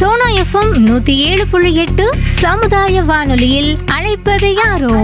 Sona FM 107.8 சமுதாய வானொலியில் அழைப்பது யாரோ.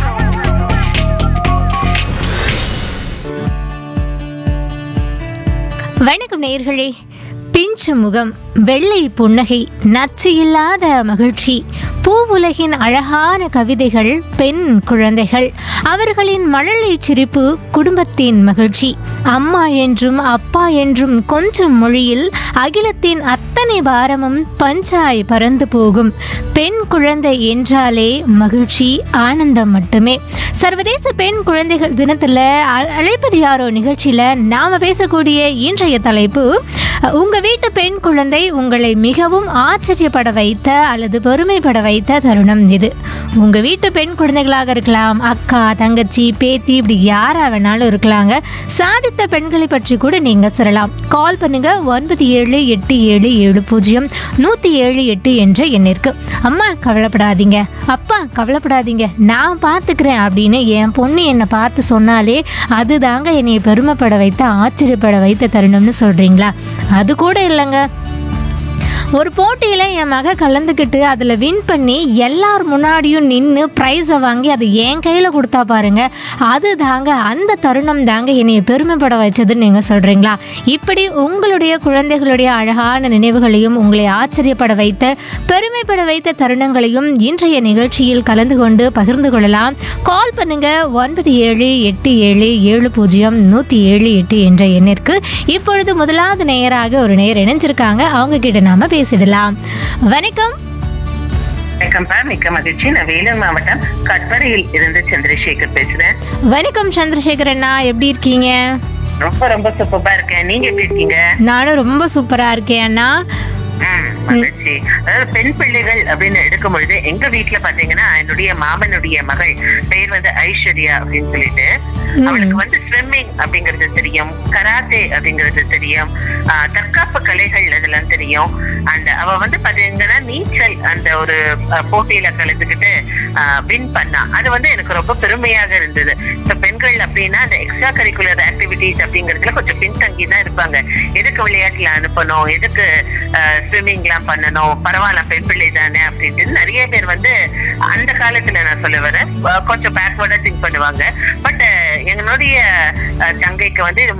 வணக்கம் நேயர்களே. பிஞ்சு முகம், வெள்ளை புன்னகை, நச்சு இல்லாத மகிழ்ச்சி, பூவுலகின் அழகான கவிதைகள், பெண் குழந்தைகள், அவர்களின் மழலை சிரிப்பு, குடும்பத்தின் மகிழ்ச்சி, அம்மா என்றும் அப்பா என்றும் கொஞ்சம் மொழியில் அகிலத்தின் அத்தனை பாரமும் பஞ்சாய் பறந்து போகும். பெண் குழந்தை என்றாலே மகிழ்ச்சி, ஆனந்தம் மட்டுமே. சர்வதேச பெண் குழந்தைகள் தினத்தில் அழைப்பது யாரோ நிகழ்ச்சியில் நாம் பேசக்கூடிய இன்றைய தலைப்பு, உங்க வீட்டு பெண் குழந்தை உங்களை மிகவும் ஆச்சரியப்பட வைத்த அல்லது பெருமைப்பட வைத்த தருணம் இது. உங்க வீட்டு பெண் குழந்தைகளாக இருக்கலாம், அக்கா, தங்கச்சி, பேத்தி, இப்படி யாரா வேணாலும் இருக்கலாங்க. சாதித்த பெண்களை பற்றி கூட நீங்க சொல்லலாம். கால் பண்ணுங்க 9787700178 என்ற எண்ணிற்கு. அம்மா கவலைப்படாதீங்க, அப்பா கவலைப்படாதீங்க, நான் பார்த்துக்கிறேன் அப்படின்னு என் பொண்ணு என்னை பார்த்து சொன்னாலே அதுதாங்க என்னை பெருமைப்பட வைத்த, ஆச்சரியப்பட வைத்த தருணம்னு சொல்றீங்களா? அது கூட இல்லைங்க. ஒரு போட்டியில் என் மக கலந்துக்கிட்டு அதில் வின் பண்ணி எல்லார் முன்னாடியும் நின்று ப்ரைஸை வாங்கி அதை என் கையில் கொடுத்தா பாருங்க, அது தாங்க, அந்த தருணம் தாங்க என்னை பெருமைப்பட வச்சதுன்னு நீங்கள் சொல்கிறீங்களா? இப்படி உங்களுடைய குழந்தைகளுடைய அழகான நினைவுகளையும் உங்களை ஆச்சரியப்பட வைத்த, பெருமைப்பட வைத்த தருணங்களையும் இன்றைய நிகழ்ச்சியில் கலந்து கொண்டு பகிர்ந்து கொள்ளலாம். கால் பண்ணுங்க 9787700178 என்ற எண்ணிற்கு. இப்பொழுது முதலாவது நேயராக ஒரு நேயர் இணைஞ்சிருக்காங்க, அவங்க கிட்ட நாம பேசிடலாம். வணக்கம். வணக்கம்ப்பா, மிக்க மகிழ்ச்சி. நான் வேலூர் மாவட்டம் கட்பரையில் இருந்து சந்திரசேகர் பேசுறேன். வணக்கம் சந்திரசேகர் அண்ணா, எப்படி இருக்கீங்க? ரொம்ப ரொம்ப சூப்பரா இருக்கேன். நீங்க எப்படி இருக்கீங்க? நானும் ரொம்ப சூப்பரா இருக்கேன் அண்ணா. மகிழ்ச்சி. அதாவது பெண் பிள்ளைகள் அப்படின்னு எடுக்கும் பொழுது எங்க வீட்டுல பாத்தீங்கன்னா என்னுடைய மாமனுடைய மகள் பெயர் வந்து ஐஸ்வர்யா அப்படின்னு சொல்லிட்டு, அவளுக்கு ஸ்விம்மிங் அப்படிங்கிறது தெரியும், கராத்தே அப்படிங்கிறது தெரியும், தற்காப்பு கலைகள் அதெல்லாம் தெரியும். அண்ட் அவ பாத்தீங்கன்னா நீச்சல் அந்த ஒரு போட்டியில கலந்துக்கிட்டு வின் பண்ணா. அது எனக்கு ரொம்ப பெருமையாக இருந்தது. இப்ப பெண்கள் அப்படின்னா அந்த எக்ஸ்ட்ரா கரிக்குலர் ஆக்டிவிட்டிஸ் அப்படிங்கறதுல கொஞ்சம் பின்தங்கி தான் இருப்பாங்க. எதுக்கு விளையாட்டுல அனுப்பணும், எதுக்கு ஸ்விம்மிங் எல்லாம் பண்ணணும், பரவாயில்ல பெண் பிள்ளை தானே அப்படின்ட்டு நிறைய பேர் அந்த காலத்துல நான் சொல்ல வரேன் கொஞ்சம் பேக்வர்டா திங்க் பண்ணுவாங்க. பட் எங்களுடைய தங்கைக்கு இது